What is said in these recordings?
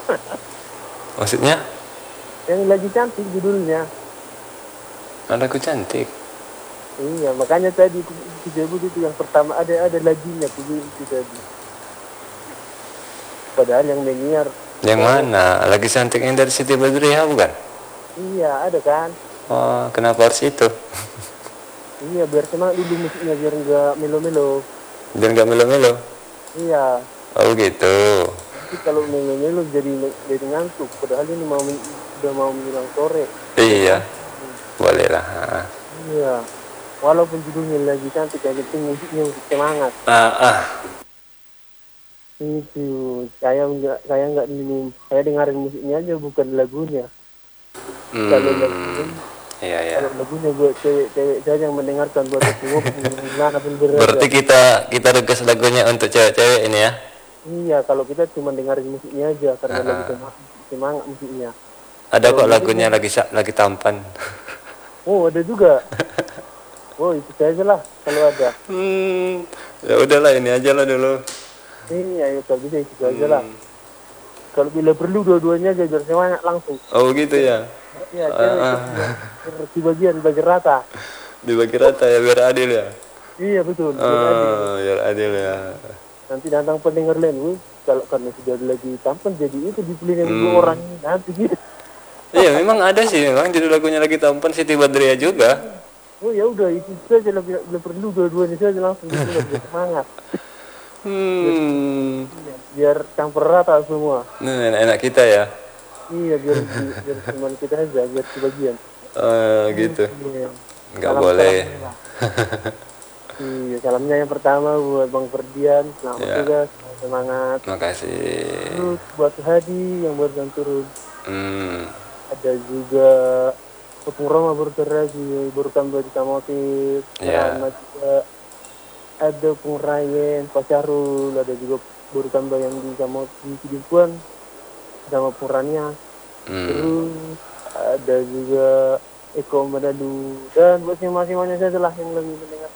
Maksudnya? Yang lagi cantik judulnya. Lagu cantik. Iya, makanya tadi ku sebut itu yang pertama ada laginya ku tadi. Padahal yang menyiar. Yang mana? Lagi cantik yang dari Siti Badriah bukan? Iya, ada kan? Oh, kenapa harus itu? Iya, biar semangat dulu musiknya biar enggak melo-melo. Biar nggak melo-melo. Iya. Oh gitu. Nanti kalau melo-melo jadi ngantuk. Padahal ini udah mau menjelang sore. Biar Iya, ngantuk. boleh lah. Iya. Walaupun judulnya lagi cantik, yang penting musiknya untuk semangat. Itu saya nggak ini, saya dengerin musiknya aja bukan lagunya. Kalau lagunya, Iya ya. kalau lagunya buat cewek-cewek saja yang mendengarkan buat semua gimana pun Berarti berada. kita request lagunya untuk cewek-cewek ini ya? Iya, kalau kita cuma dengerin musiknya aja karena lagi semangat musiknya. Ada Kalau kok lagunya musiknya, lagi tampan. oh ada juga. Oh itu saja lah kalau ada. Ya udahlah ini aja lah dulu. Iya, ya kalau bisa itu aja lah. Kalau bila perlu dua-duanya aja biar semangat langsung. Oh gitu ya. Iya, cewek bagi rata. Dibagi rata ya biar adil ya. Iya betul, biar adil. Biar adil ya. Nanti datang pendengar lain, kalau karena sudah lagi tampan jadi itu dipilih yang dua orang ini nanti gitu. Iya memang ada sih, memang judul lagunya lagi tampan Siti Badriah juga. Oh ya udah itu saja lah, bila perlu dua-duanya saja langsung gitu biar semangat. Biar campur rata semua. Nah, enak-enak kita ya. Iya biar teman kita aja biar sebagian. Gitu. Iya. Nggak boleh. Iya, salamnya yang pertama buat Bang Ferdian, selamat Ya. tugas, semangat. Makasih. Terus buat Hadi yang baru turun. Ada juga Tepung Roma baru lagi, baru tambah di Kamotif. Ya. Juga ada Pengrayen, Pak Syahrul, ada juga baru tambah yang di Kamotif di Cidipuan sama Purania. Terus ada juga Eko Manadu dan buat masing-masingnya saja lah yang lebih mendengar.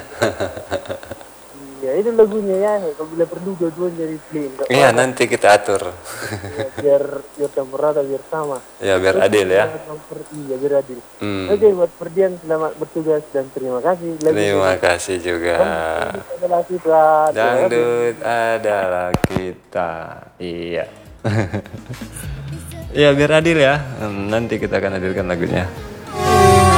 Ya itu lagunya ya, kalau bila perlu dua-duanya jadi play. Iya nanti kita atur. Ya, biar campur rata biar sama. Ya biar adil ya. Iya biar adil. Oke buat Ferdian selamat bertugas dan terima kasih. Terima kasih juga. Adalah kita. Dangdut adalah kita. Iya. Ya biar adil ya. Nanti kita akan hadirkan lagunya.